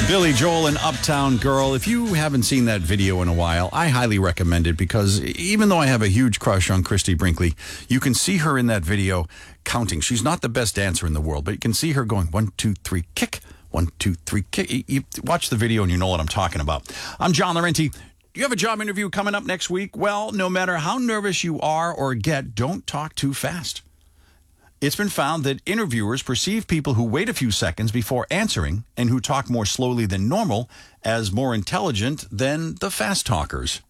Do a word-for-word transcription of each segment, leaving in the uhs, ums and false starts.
Billy Joel and Uptown Girl. If you haven't seen that video in a while, I highly recommend it because even though I have a huge crush on Christy Brinkley, you can see her in that video counting. She's not the best dancer in the world, but you can see her going one, two, three, kick, one, two, three, kick. You, you watch the video and you know what I'm talking about. I'm John Laurenti. Do you have a job interview coming up next week? Well, no matter how nervous you are or get, don't talk too fast. It's been found that interviewers perceive people who wait a few seconds before answering and who talk more slowly than normal as more intelligent than the fast talkers.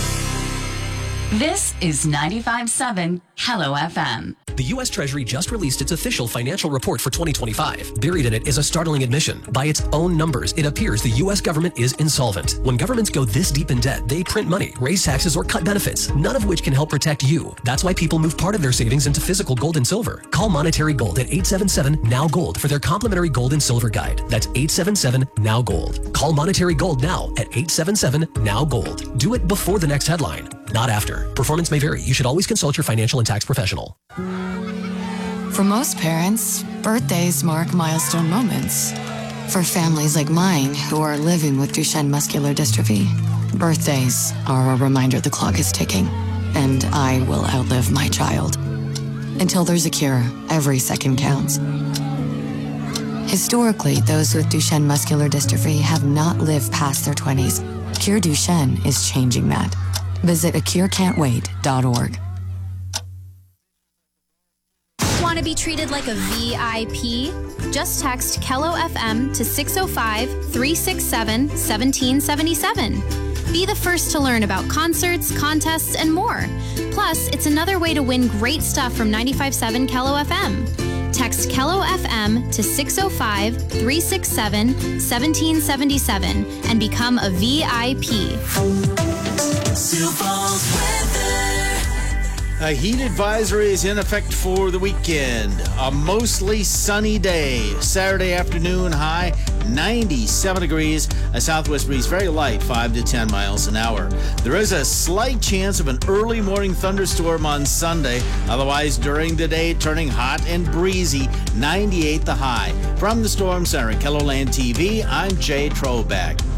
This is ninety-five point seven Hello F M. The U S Treasury just released its official financial report for twenty twenty-five. Buried in it is a startling admission. By its own numbers, it appears the U S government is insolvent. When governments go this deep in debt, they print money, raise taxes, or cut benefits, none of which can help protect you. That's why people move part of their savings into physical gold and silver. Call Monetary Gold at eight seven seven N O W Gold for their complimentary gold and silver guide. That's eight seven seven N O W Gold. Call Monetary Gold now at eight seven seven N O W Gold. Do it before the next headline, not after. Performance may vary. You should always consult your financial and tax professional. For most parents, birthdays mark milestone moments. For families like mine who are living with Duchenne muscular dystrophy, birthdays are a reminder the clock is ticking, and I will outlive my child. Until there's a cure, every second counts. Historically, those with Duchenne muscular dystrophy have not lived past their twenties. Cure Duchenne is changing that. Visit a cure can't wait dot org. Want to be treated like a V I P? Just text Kello F M to six oh five, three six seven, one seven seven seven. Be the first to learn about concerts, contests, and more. Plus, it's another way to win great stuff from ninety-five point seven Kello F M. Text Kello F M to six oh five, three six seven, one seven seven seven and become a V I P. A heat advisory is in effect for the weekend. A mostly sunny day. Saturday afternoon high, ninety-seven degrees. A southwest breeze, very light, five to ten miles an hour. There is a slight chance of an early morning thunderstorm on Sunday. Otherwise, during the day, turning hot and breezy, ninety-eight the high. From the Storm Center at KELOLAND T V, I'm Jay Trobeck.